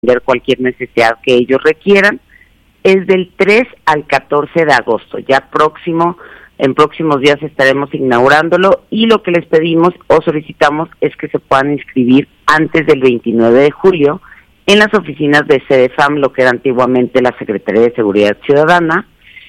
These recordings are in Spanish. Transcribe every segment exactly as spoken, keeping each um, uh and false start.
atender cualquier necesidad que ellos requieran. Es del tres al catorce de agosto, ya próximo, en próximos días estaremos inaugurándolo, y lo que les pedimos o solicitamos es que se puedan inscribir antes del veintinueve de julio en las oficinas de CEDEFAM, lo que era antiguamente la Secretaría de Seguridad Ciudadana,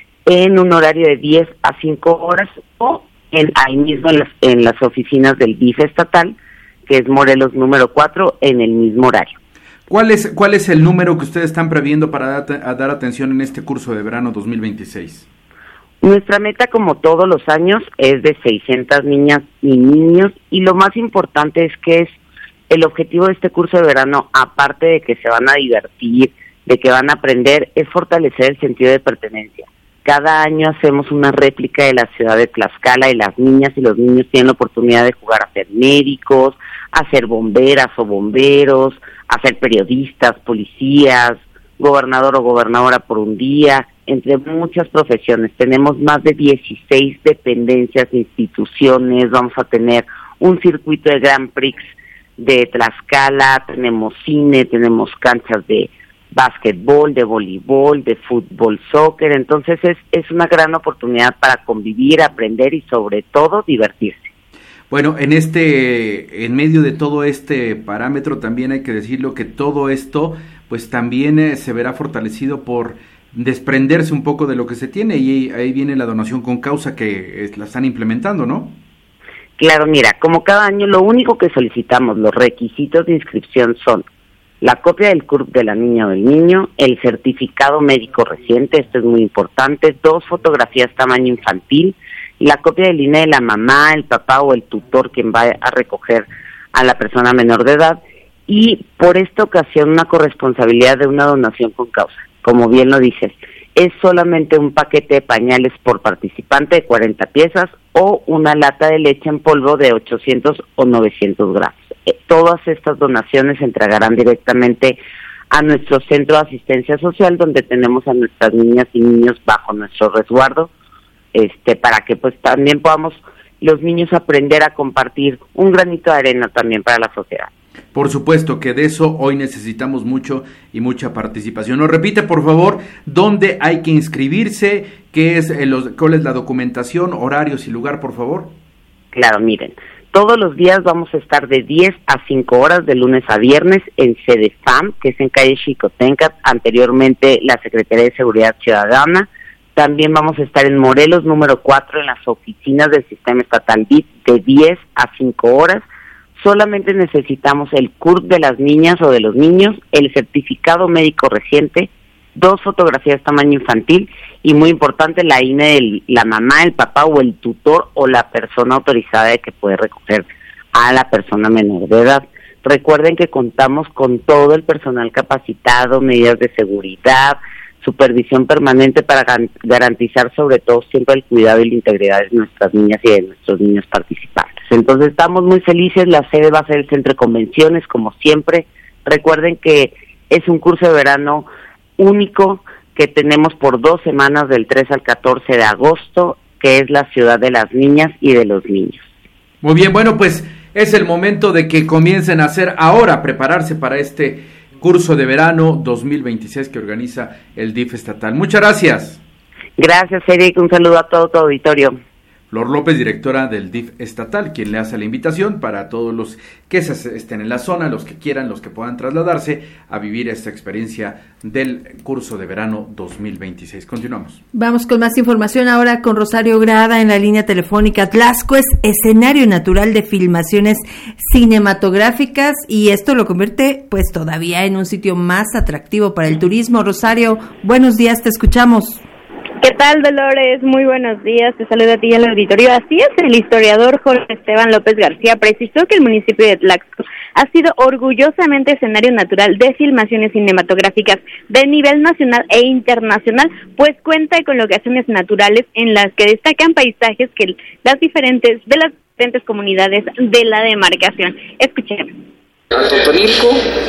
en un horario de diez a cinco horas, o en ahí mismo en las, en las oficinas del D I F estatal, que es Morelos número cuatro, en el mismo horario. ¿Cuál es cuál es el número que ustedes están previendo para dar, a dar atención en este curso de verano dos mil veintiséis? Nuestra meta, como todos los años, es de seiscientas niñas y niños, y lo más importante es que es el objetivo de este curso de verano, aparte de que se van a divertir, de que van a aprender, es fortalecer el sentido de pertenencia. Cada año hacemos una réplica de la ciudad de Tlaxcala, y las niñas y los niños tienen la oportunidad de jugar a ser médicos, a ser bomberas o bomberos, a ser periodistas, policías, gobernador o gobernadora por un día, entre muchas profesiones. Tenemos más de dieciséis dependencias, instituciones, vamos a tener un circuito de Grand Prix de Tlaxcala, tenemos cine, tenemos canchas de básquetbol, de voleibol, de fútbol, soccer. Entonces es, es una gran oportunidad para convivir, aprender y sobre todo divertirse. Bueno, en este, en medio de todo este parámetro también hay que decirlo que todo esto pues también eh, se verá fortalecido por desprenderse un poco de lo que se tiene, y ahí viene la donación con causa que es, la están implementando, ¿no? Claro, mira, como cada año lo único que solicitamos, los requisitos de inscripción son la copia del C U R P de la niña o del niño, el certificado médico reciente, esto es muy importante, dos fotografías tamaño infantil, la copia del I N E de la mamá, el papá o el tutor quien va a recoger a la persona menor de edad, y por esta ocasión una corresponsabilidad de una donación con causa. Como bien lo dices, es solamente un paquete de pañales por participante de cuarenta piezas o una lata de leche en polvo de ochocientos o novecientos gramos. Eh, todas estas donaciones se entregarán directamente a nuestro centro de asistencia social, donde tenemos a nuestras niñas y niños bajo nuestro resguardo, este, para que pues también podamos los niños aprender a compartir un granito de arena también para la sociedad. Por supuesto que de eso hoy necesitamos mucho y mucha participación. Nos repite, por favor, dónde hay que inscribirse, qué es, eh, los, cuál es la documentación, horarios y lugar, por favor. Claro, miren, todos los días vamos a estar de diez a cinco horas, de lunes a viernes, en CEDEFAM, que es en calle Xicotencat, anteriormente la Secretaría de Seguridad Ciudadana. También vamos a estar en Morelos número cuatro, en las oficinas del Sistema Estatal D I F, de diez a cinco horas. Solamente necesitamos el C U R P de las niñas o de los niños, el certificado médico reciente, dos fotografías tamaño infantil y, muy importante, la I N E de la mamá, el papá o el tutor o la persona autorizada de que puede recoger a la persona menor de edad. Recuerden que contamos con todo el personal capacitado, medidas de seguridad, supervisión permanente para garantizar sobre todo siempre el cuidado y la integridad de nuestras niñas y de nuestros niños participantes. Entonces estamos muy felices, la sede va a ser el Centro de Convenciones como siempre. Recuerden que es un curso de verano único que tenemos por dos semanas, del tres al catorce de agosto, que es la ciudad de las niñas y de los niños. Muy bien, bueno, pues es el momento de que comiencen a hacer ahora, prepararse para este curso de verano dos mil veintiséis que organiza el D I F estatal. Muchas gracias. Gracias, Eric. Un saludo a todo tu auditorio. Flor López, directora del D I F estatal, quien le hace la invitación para todos los que estén en la zona, los que quieran, los que puedan trasladarse a vivir esta experiencia del curso de verano dos mil veintiséis. Continuamos. Vamos con más información ahora con Rosario Grada en la línea telefónica. Tlaxco es escenario natural de filmaciones cinematográficas y esto lo convierte pues todavía en un sitio más atractivo para el turismo. Rosario, buenos días, te escuchamos. ¿Qué tal, Dolores? Muy buenos días, te saludo a ti y al auditorio. Así es, el historiador Jorge Esteban López García precisó que el municipio de Tlaxco ha sido orgullosamente escenario natural de filmaciones cinematográficas de nivel nacional e internacional, pues cuenta con locaciones naturales en las que destacan paisajes que las diferentes de las diferentes comunidades de la demarcación. Escuchemos. Totonilco,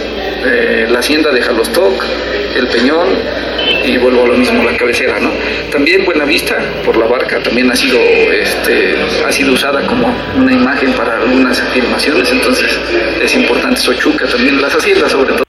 eh, la hacienda de Jalostoc, el Peñón, y vuelvo a lo mismo, la cabecera, ¿no? También Buenavista, por la barca, también ha sido este ha sido usada como una imagen para algunas filmaciones, entonces es importante. Xochuca también, las haciendas sobre todo.